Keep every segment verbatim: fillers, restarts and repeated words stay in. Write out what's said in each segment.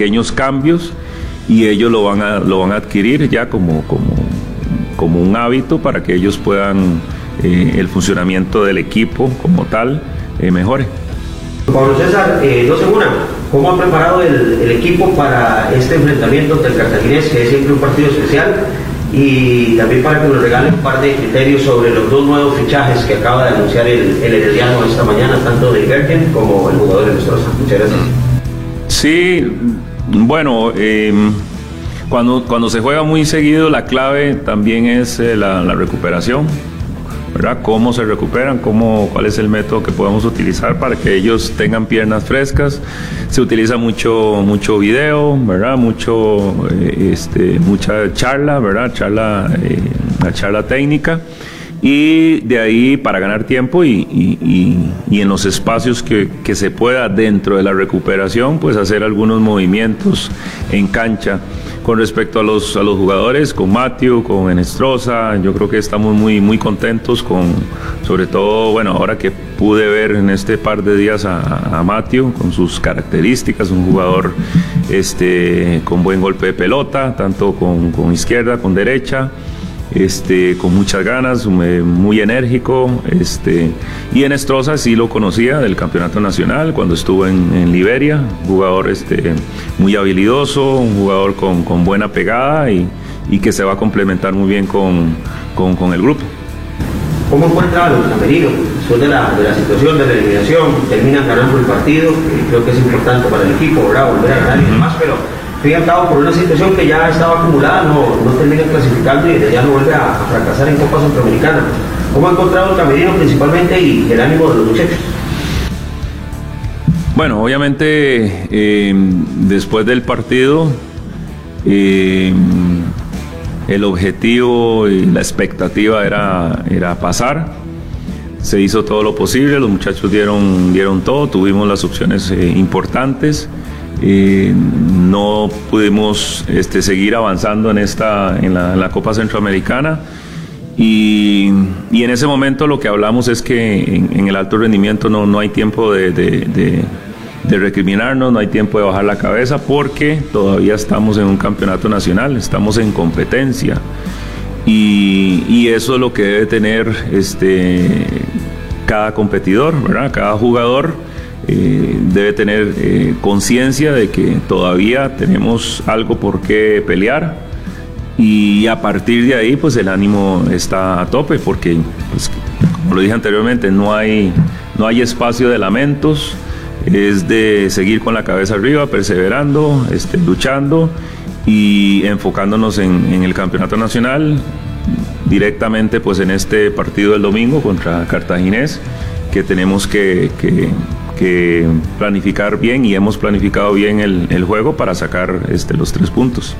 pequeños cambios y ellos lo van a, lo van a adquirir ya como, como, como un hábito para que ellos puedan, eh, el funcionamiento del equipo como tal, eh, mejore. Pablo César, eh, dos en una, ¿cómo ha preparado el, el equipo para este enfrentamiento ante el Cartaginés, que es siempre un partido especial? Y también para que nos regalen un par de criterios sobre los dos nuevos fichajes que acaba de anunciar el, el Herediano esta mañana, tanto de Gergen como el jugador de Nestroza. Muchas gracias. Sí, bueno, eh, cuando, cuando se juega muy seguido, la clave también es eh, la, la recuperación, ¿verdad? Cómo se recuperan, cómo, cuál es el método que podemos utilizar para que ellos tengan piernas frescas. Se utiliza mucho, mucho video, ¿verdad? Mucho, eh, este, mucha charla, ¿verdad? Charla, eh, una charla técnica. Y de ahí para ganar tiempo y, y, y, y en los espacios que, que se pueda dentro de la recuperación, pues hacer algunos movimientos en cancha. Con respecto a los, a los jugadores, con Matthew, con Enestrosa, yo creo que estamos muy, muy contentos con, sobre todo, bueno, ahora que pude ver en este par de días a, a Matthew con sus características, un jugador este, con buen golpe de pelota, tanto con, con izquierda, con derecha. Este, con muchas ganas, muy enérgico, este, y Enestrosa sí lo conocía del campeonato nacional cuando estuvo en, en Liberia, jugador este, muy habilidoso, un jugador con, con buena pegada y, y que se va a complementar muy bien con, con, con el grupo. ¿Cómo encuentra los camerinos después de la, de la situación de la eliminación? Terminan ganando el partido, que creo que es importante para el equipo, ¿verdad? Volver a ganar y demás, pero fin y al cabo, por una situación que ya estaba acumulada, no, no termina clasificando y ya no vuelve a, a fracasar en Copa Centroamericana. ¿Cómo ha encontrado el camerino principalmente y el ánimo de los muchachos? Bueno, obviamente eh, después del partido eh, el objetivo y la expectativa era, era pasar. Se hizo todo lo posible, los muchachos dieron, dieron todo, tuvimos las opciones eh, importantes. Eh, no pudimos este, seguir avanzando en esta en la, en la Copa Centroamericana y, y en ese momento lo que hablamos es que en, en el alto rendimiento no, no hay tiempo de, de, de, de recriminarnos, no hay tiempo de bajar la cabeza porque todavía estamos en un campeonato nacional, estamos en competencia y, y eso es lo que debe tener este, cada competidor, ¿verdad? Cada jugador. Eh, debe tener eh, conciencia de que todavía tenemos algo por qué pelear y a partir de ahí pues el ánimo está a tope porque pues, como lo dije anteriormente no hay, no hay espacio de lamentos, es de seguir con la cabeza arriba, perseverando, este, luchando y enfocándonos en, en el campeonato nacional directamente pues en este partido del domingo contra Cartaginés que tenemos que, que que planificar bien y hemos planificado bien el, el juego para sacar este, los tres puntos.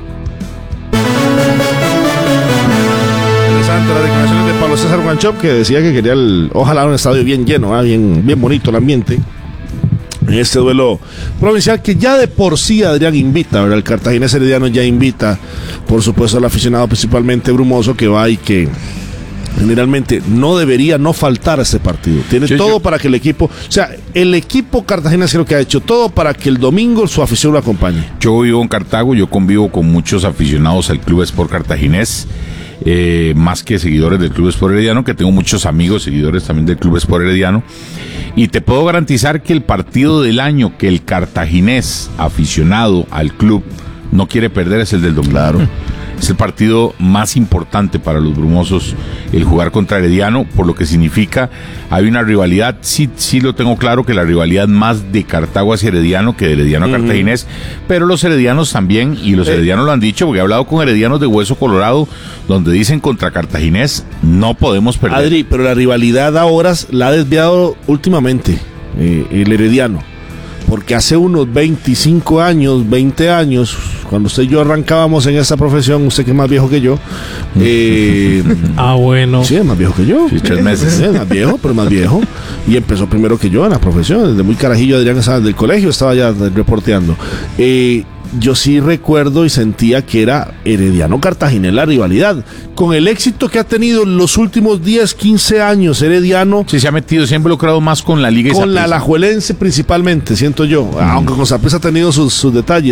Interesante las declaraciones de Pablo César Wanchope, que decía que quería el, ojalá un estadio bien lleno, ¿eh? bien, bien bonito el ambiente en este duelo provincial que ya de por sí Adrián invita, ¿verdad? El Cartaginés Herediano ya invita, por supuesto, al aficionado principalmente brumoso que va y que generalmente no debería no faltar a este partido. Tiene sí, todo sí. para que el equipo, o sea, el equipo cartaginés creo que ha hecho todo para que el domingo su afición lo acompañe. Yo vivo en Cartago, yo convivo con muchos aficionados al Club Sport Cartaginés, eh, más que seguidores del Club Sport Herediano, que tengo muchos amigos seguidores también del Club Sport Herediano, y te puedo garantizar que el partido del año que el cartaginés aficionado al club no quiere perder es el del domingo. Claro. Es el partido más importante para los brumosos, el jugar contra Herediano, por lo que significa, hay una rivalidad, sí, sí lo tengo claro, que la rivalidad más de Cartago hacia Herediano que de Herediano a uh-huh. Cartaginés, pero los heredianos también, y los eh. heredianos lo han dicho, porque he hablado con heredianos de Hueso Colorado, donde dicen contra Cartaginés, no podemos perder. Adri, pero la rivalidad ahora la ha desviado últimamente, eh, el Herediano. Porque hace unos veinticinco años, veinte años, cuando usted y yo arrancábamos en esta profesión, usted que es más viejo que yo. Eh, ah, bueno. Sí, es más viejo que yo. Sí, tres meses. Sí, es más viejo, pero más viejo. Y empezó primero que yo en la profesión. Desde muy carajillo, Adrián estaba del colegio, estaba ya reporteando. Eh, yo sí recuerdo y sentía que era Herediano Cartaginés la rivalidad. Con el éxito que ha tenido en los últimos diez, quince años, Herediano... Sí, se ha metido, se ha involucrado más con la Liga y con la alajuelense principalmente, siento yo. Mm. Aunque con Saprissa ha tenido sus, sus detalles.